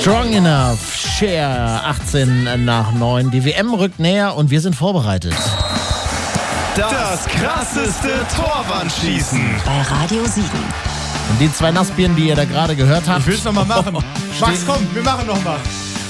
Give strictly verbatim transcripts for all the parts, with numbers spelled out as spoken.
Strong Enough, Share, achtzehn nach neun. Die W M rückt näher und wir sind vorbereitet. Das krasseste Torwandschießen bei Radio Siegen. Und die zwei Nassbieren, die ihr da gerade gehört habt. Ich will es nochmal machen. Max, komm, wir machen nochmal.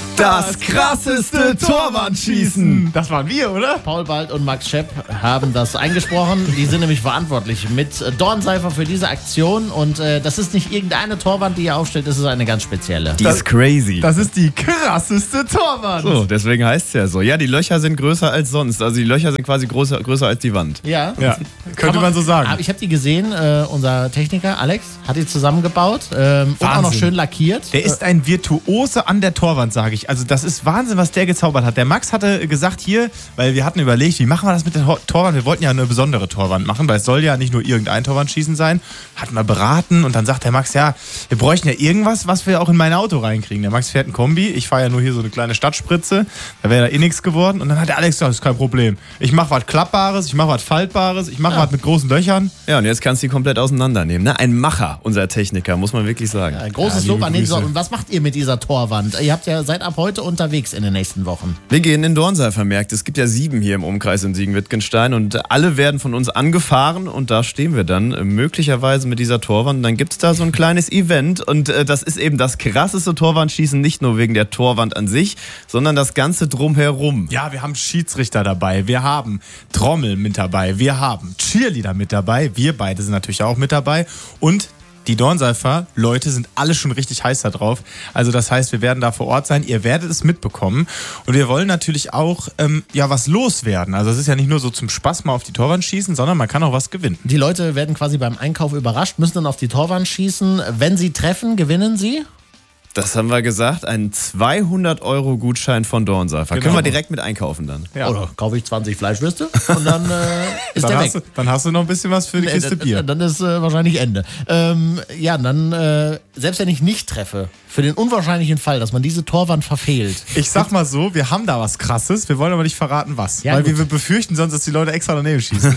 Das krasseste Torwandschießen. Das waren wir, oder? Paul Bald und Max Schepp haben das eingesprochen. Die sind nämlich verantwortlich mit Dornzeifer für diese Aktion. Und äh, das ist nicht irgendeine Torwand, die ihr aufstellt, das ist eine ganz spezielle. Die ist crazy. Das ist die krasseste Torwand. So, deswegen heißt es ja so. Ja, die Löcher sind größer als sonst. Also die Löcher sind quasi größer, größer als die Wand. Ja, ja könnte man so sagen. Aber ich habe die gesehen, äh, unser Techniker Alex hat die zusammengebaut ähm, und auch noch schön lackiert. Der ist ein Virtuose an der Torwand, sage ich. Also das ist Wahnsinn, was der gezaubert hat. Der Max hatte gesagt hier, weil wir hatten überlegt, wie machen wir das mit der Torwand? Wir wollten ja eine besondere Torwand machen, weil es soll ja nicht nur irgendein Torwandschießen sein. Hatten wir beraten und dann sagt der Max, ja, wir bräuchten ja irgendwas, was wir auch in mein Auto reinkriegen. Der Max fährt ein Kombi, ich fahre ja nur hier so eine kleine Stadtspritze, da wäre da eh nichts geworden. Und dann hat der Alex gesagt, das ist kein Problem. Ich mache was Klappbares, ich mache was Faltbares, ich mache ja. was mit großen Löchern. Ja, und jetzt kannst du die komplett auseinandernehmen. Ne? Ein Macher, unser Techniker, muss man wirklich sagen. Ja, ein großes ja, Lob an den Sorten. Und was macht ihr mit dieser Torwand? Ihr habt ja seit ab heute unterwegs in den nächsten Wochen. Wir gehen in Dornseifvermärkte. Es gibt ja sieben hier im Umkreis in Siegen-Wittgenstein und alle werden von uns angefahren und da stehen wir dann äh, möglicherweise mit dieser Torwand. Und dann gibt es da so ein kleines Event und äh, das ist eben das krasseste Torwandschießen, nicht nur wegen der Torwand an sich, sondern das Ganze drumherum. Ja, wir haben Schiedsrichter dabei, wir haben Trommel mit dabei, wir haben Cheerleader mit dabei, wir beide sind natürlich auch mit dabei und die Dornseifer-Leute sind alle schon richtig heiß da drauf. Also das heißt, wir werden da vor Ort sein. Ihr werdet es mitbekommen. Und wir wollen natürlich auch ähm, ja was loswerden. Also es ist ja nicht nur so zum Spaß mal auf die Torwand schießen, sondern man kann auch was gewinnen. Die Leute werden quasi beim Einkauf überrascht, müssen dann auf die Torwand schießen. Wenn sie treffen, gewinnen sie? Das haben wir gesagt, ein zweihundert Euro Gutschein von Dornseifer. Genau. Können wir direkt mit einkaufen dann. Ja. Oder kaufe ich zwanzig Fleischwürste und dann äh, ist dann der hast weg. Du, dann hast du noch ein bisschen was für die Kiste Bier. Dann ist äh, wahrscheinlich Ende. Ähm, ja, dann, äh, selbst wenn ich nicht treffe, für den unwahrscheinlichen Fall, dass man diese Torwand verfehlt. Ich sag mal so, wir haben da was Krasses, wir wollen aber nicht verraten, was. Ja, weil gut. wir befürchten sonst, dass die Leute extra daneben schießen.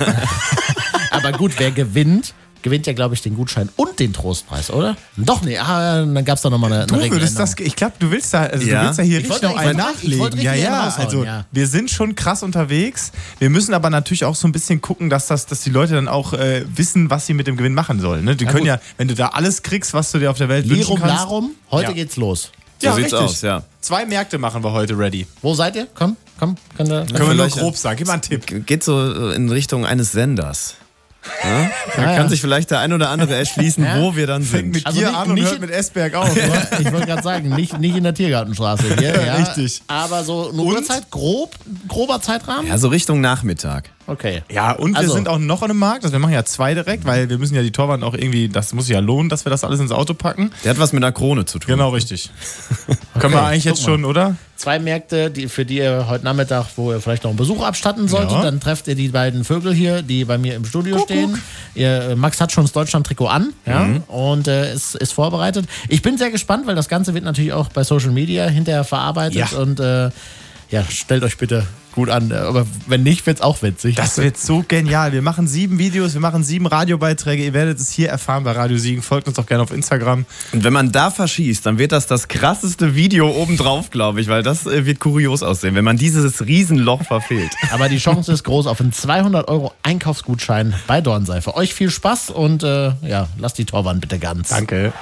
Aber gut, wer gewinnt, gewinnt ja, glaube ich, den Gutschein und den Trostpreis, oder? Doch, nee, ah, dann gab es da nochmal eine, du eine würdest das, Ich glaube, du willst da, also ja. du willst da hier ich richtig wollte, noch einen nachlegen. Ja, ja, also ja. Wir sind schon krass unterwegs. Wir müssen aber natürlich auch so ein bisschen gucken, dass, das, dass die Leute dann auch äh, wissen, was sie mit dem Gewinn machen sollen. Ne? Die ja, können gut. ja, wenn du da alles kriegst, was du dir auf der Welt Lirum wünschen kannst. Larum, heute ja. geht's los. So ja, sieht's richtig. aus, ja. Zwei Märkte machen wir heute ready. Wo seid ihr? Komm, komm. Kann da, können wir nur grob sagen. Gib mal einen Tipp. Geht so in Richtung eines Senders. Ja? Da ja, kann ja. sich vielleicht der ein oder andere erschließen, ja? wo wir dann Fängt sind. mit Also dir nicht, an und nicht hört mit Esberg auf. Ich wollte gerade sagen, nicht, nicht in der Tiergartenstraße hier. Ja. Richtig. Aber so eine Und? Uhrzeit, grob, grober Zeitrahmen? Ja, so Richtung Nachmittag. Okay. Ja, und Also- wir sind auch noch an einem Markt. Also wir machen ja zwei direkt, weil wir müssen ja die Torwand auch irgendwie, das muss ja lohnen, dass wir das alles ins Auto packen. Der hat was mit einer Krone zu tun. Genau, richtig. Können wir eigentlich jetzt guck mal. schon, oder? Zwei Märkte, die, für die ihr heute Nachmittag, wo ihr vielleicht noch einen Besuch abstatten solltet. Ja. Dann trefft ihr die beiden Vögel hier, die bei mir im Studio stehen. Ihr, äh, Max hat schon das Deutschland-Trikot an, ja, Mhm. und äh, ist, ist vorbereitet. Ich bin sehr gespannt, weil das Ganze wird natürlich auch bei Social Media hinterher verarbeitet. Ja. Und äh, ja, stellt euch bitte gut an. Aber wenn nicht, wird's auch witzig. Das wird so genial. Wir machen sieben Videos, wir machen sieben Radiobeiträge. Ihr werdet es hier erfahren bei Radio Siegen. Folgt uns doch gerne auf Instagram. Und wenn man da verschießt, dann wird das das krasseste Video obendrauf, glaube ich, weil das äh, wird kurios aussehen, wenn man dieses Riesenloch verfehlt. Aber die Chance ist groß auf einen zweihundert Euro Einkaufsgutschein bei Dornseifer. Euch viel Spaß und äh, ja, lasst die Torwand bitte ganz. Danke.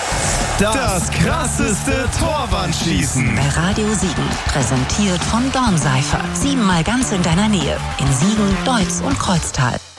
Das krasseste Torwandschießen. Bei Radio Siegen. Präsentiert von Dornseifer. Siebenmal ganz in deiner Nähe. In Siegen, Deutz und Kreuztal.